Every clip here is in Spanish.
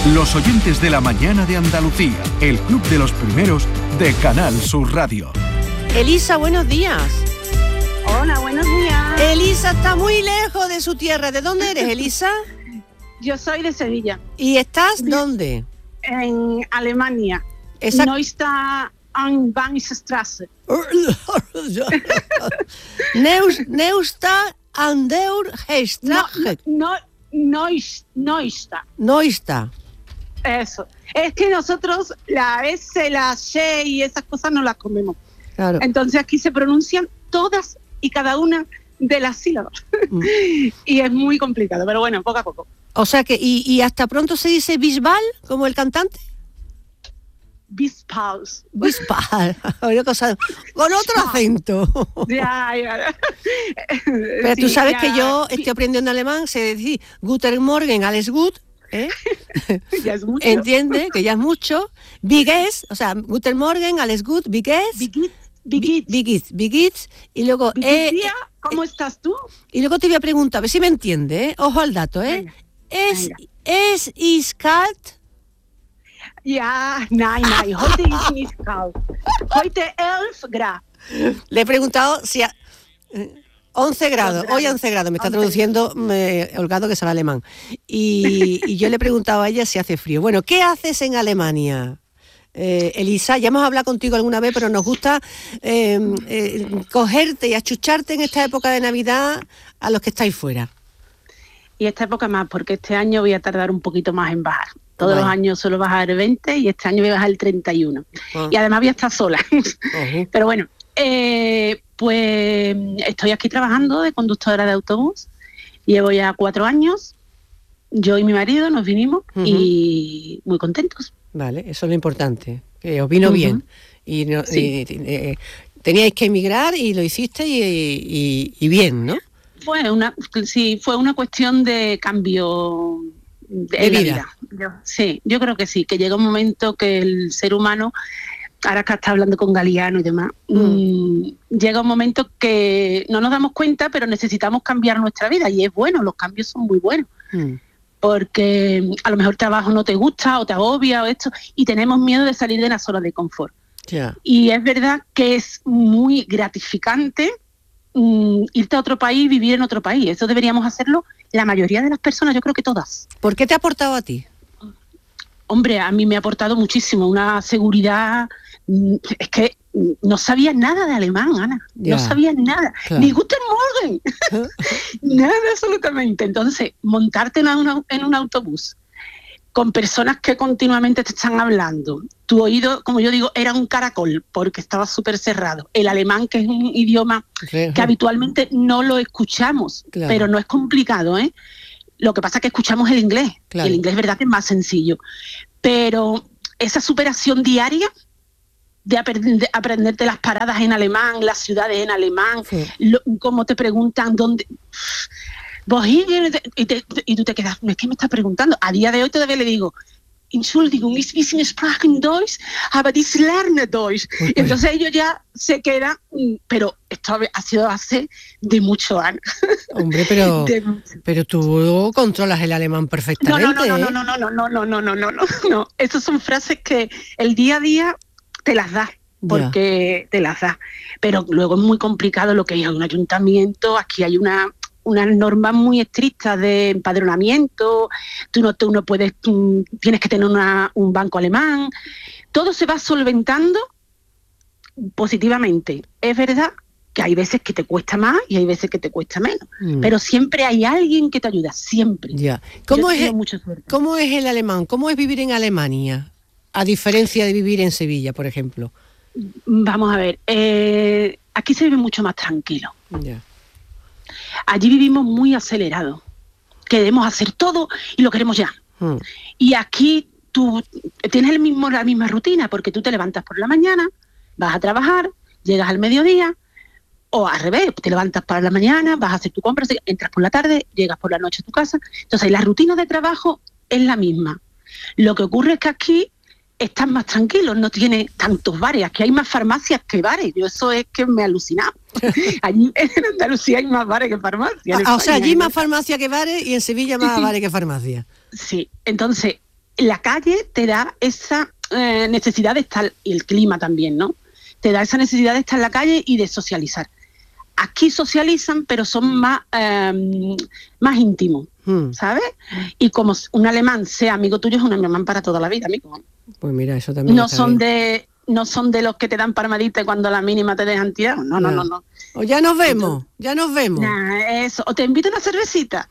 Los oyentes de la mañana de Andalucía, el club de los primeros de Canal Sur Radio. Elisa, buenos días. Hola, buenos días. Elisa está muy lejos de su tierra. ¿De dónde eres, Elisa? Yo soy de Sevilla. ¿Y estás dónde? En Alemania. Neustadt an Bahnstraße. Neustadt an der Straße. Neustadt. Eso. Es que nosotros la S, la Sh y esas cosas no las comemos. Claro. Entonces aquí se pronuncian todas y cada una de las sílabas. Y es muy complicado, pero bueno, poco a poco. O sea que, ¿y hasta pronto se dice Bisbal, como el cantante? Bisbal. Una cosa, con otro acento. Ya. Pero sí, tú sabes que yo estoy aprendiendo alemán, se dice Guten Morgen, alles gut. Ya es mucho. ¿Entiende? Que ya es mucho. Biges, o sea, Guten Morgen, alles gut, Biges. Bigits. Y luego... ¿Cómo estás tú? Y luego te voy a preguntar, a ver si me entiende, Ojo al dato, Venga. Es kalt? Ja, nein, heute ist nicht kalt. Heute 11 Grad. Le he preguntado si... 11 grados, hoy 11 grados, me está traduciendo Holgado, que sabe alemán. Y yo le he preguntado a ella si hace frío. Bueno, ¿qué haces en Alemania? Elisa, ya hemos hablado contigo alguna vez, pero nos gusta cogerte y achucharte en esta época de Navidad a los que estáis fuera. Y esta época más, porque este año voy a tardar un poquito más en bajar. Todos los años suelo bajar 20 y este año voy a bajar el 31. Y además voy a estar sola. Pero bueno, pues estoy aquí trabajando de conductora de autobús. Llevo ya 4 años. Yo y mi marido nos vinimos y muy contentos. Vale, eso es lo importante, que os vino bien. Y teníais que emigrar y lo hiciste y bien, ¿no? Fue una cuestión de cambio de vida. Yo creo que sí, que llega un momento que el ser humano, ahora que está hablando con Galeano y demás, llega un momento que no nos damos cuenta, pero necesitamos cambiar nuestra vida y es bueno, los cambios son muy buenos. Porque a lo mejor el trabajo no te gusta o te agobia o esto, y tenemos miedo de salir de la zona de confort. Y es verdad que es muy gratificante irte a otro país, vivir en otro país. Eso deberíamos hacerlo la mayoría de las personas, yo creo que todas. ¿Por qué te ha aportado a ti? Hombre, a mí me ha aportado muchísimo, una seguridad. Es que no sabía nada de alemán, Ana. No sabía nada. Claro. Ni Guten Morgen. Nada absolutamente. Entonces, montarte en un autobús con personas que continuamente te están hablando. Tu oído, como yo digo, era un caracol porque estaba súper cerrado. El alemán, que es un idioma que habitualmente no lo escuchamos, pero no es complicado, ¿eh? Lo que pasa es que escuchamos el inglés. Y el inglés es verdad que es más sencillo. Pero esa superación diaria de aprenderte las paradas en alemán, las ciudades en alemán, cómo te preguntan dónde... Y tú te quedas, es que me estás preguntando. A día de hoy todavía le digo, Entschuldigung, ich bisschen sprechen Deutsch, aber ich lerne Deutsch. Y entonces ellos ya se quedan, pero esto ha sido hace de muchos años. Hombre, pero tú controlas el alemán perfectamente. No. Esas son frases que el día a día te las da, porque te las da. Pero luego es muy complicado lo que hay en un ayuntamiento. Aquí hay unas normas muy estrictas de empadronamiento. Tú no puedes, tienes que tener un banco alemán. Todo se va solventando positivamente. Es verdad que hay veces que te cuesta más y hay veces que te cuesta menos, pero siempre hay alguien que te ayuda, siempre. ¿Cómo es el alemán? ¿Cómo es vivir en Alemania? A diferencia de vivir en Sevilla, por ejemplo. Vamos a ver, aquí se vive mucho más tranquilo. Allí vivimos muy acelerados. Queremos hacer todo y lo queremos ya. Y aquí tú tienes la misma rutina, porque tú te levantas por la mañana, vas a trabajar, llegas al mediodía, o al revés, te levantas por la mañana, vas a hacer tu compra, entras por la tarde, llegas por la noche a tu casa. Entonces la rutina de trabajo es la misma. Lo que ocurre es que aquí están más tranquilos, no tiene tantos bares. Aquí hay más farmacias que bares. Yo eso es que me he alucinado. Allí en Andalucía hay más bares que farmacias. O sea, allí más farmacia que bares y en Sevilla más bares que farmacia. Sí, entonces la calle te da esa necesidad de estar, y el clima también, ¿no? Te da esa necesidad de estar en la calle y de socializar. Aquí socializan, pero son más íntimos, ¿sabes? Y como un alemán sea amigo tuyo, es un alemán para toda la vida, amigo. Pues mira, eso también no son de los que te dan palmadita cuando a la mínima te dejan tirado. No. O ya nos vemos. Nah, eso. O te invito a una cervecita.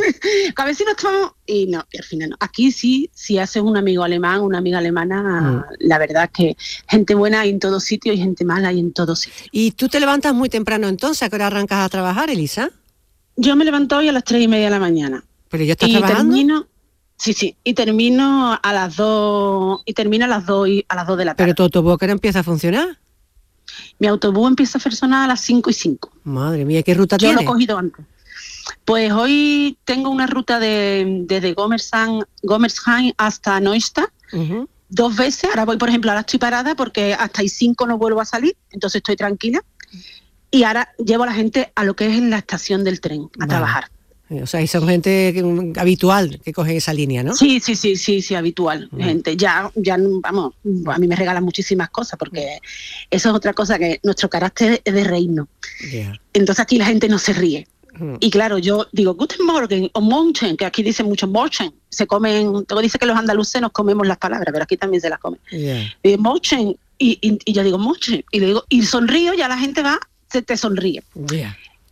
A ver si nos tomamos. Y al final no. Aquí sí, si haces un amigo alemán, una amiga alemana, la verdad es que gente buena hay en todos sitios y gente mala hay en todos sitios. ¿Y tú te levantas muy temprano entonces? ¿A qué hora arrancas a trabajar, Elisa? Yo me levanto hoy a las 3:30 de la mañana. ¿Pero ya estás trabajando? Sí, y termino a las 2 de la tarde. ¿Pero tu autobús no empieza a funcionar? Mi autobús empieza a funcionar a las 5:05. Madre mía, ¿qué ruta tiene? tiene? Yo lo he cogido antes. Pues hoy tengo una ruta desde Gomersheim hasta Neustadt, 2 veces. Ahora estoy parada porque hasta el 5 no vuelvo a salir, entonces estoy tranquila. Y ahora llevo a la gente a lo que es la estación del tren, a trabajar. O sea, y son gente habitual que coge esa línea, ¿no? Sí, habitual. Gente, ya, vamos, a mí me regalan muchísimas cosas porque eso es otra cosa, que nuestro carácter es de reírnos. Yeah. Entonces aquí la gente no se ríe. Y claro, yo digo Guten Morgen o Morgen, que aquí dicen mucho Morgen. Se comen, todo dice que los andaluces nos comemos las palabras, pero aquí también se las comen. Yeah. Morgen, y yo digo Morgen, y le digo, y sonrío, ya la gente se te sonríe. Yeah.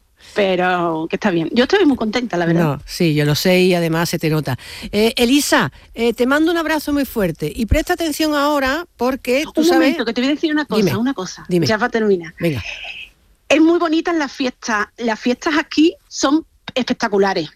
Pero que está bien. Yo estoy muy contenta, la verdad. No, sí, yo lo sé y además se te nota. Elisa, te mando un abrazo muy fuerte y presta atención ahora porque tú sabes... Un momento, que te voy a decir una cosa. Dime. Ya va a terminar. Venga. Es muy bonita las fiestas. Las fiestas aquí son espectaculares.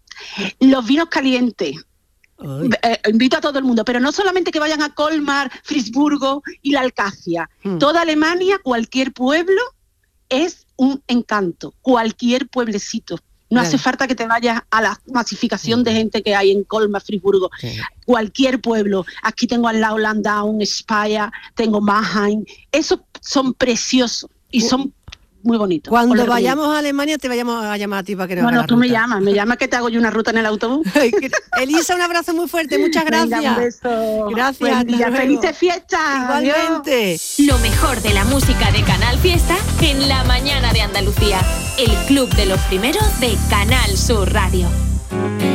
Los vinos calientes. Invito a todo el mundo, pero no solamente que vayan a Colmar, Friburgo y la Alcacia. Toda Alemania, cualquier pueblo, es un encanto, cualquier pueblecito. No hace falta que te vayas a la masificación de gente que hay en Colmar, Friburgo. Cualquier pueblo. Aquí tengo al lado Landau, Speyer, tengo Mannheim. Esos son preciosos y son muy bonitos. Cuando vayamos a Alemania te vayamos a llamar a ti para que nos hagas la ruta. Tú me llamas que te hago yo una ruta en el autobús. Elisa, un abrazo muy fuerte, muchas gracias. Venga, un beso. Gracias. Felices fiestas. Igualmente. Adiós. Lo mejor de la música de Canal Fiesta en la mañana de Andalucía. El club de los primeros de Canal Sur Radio.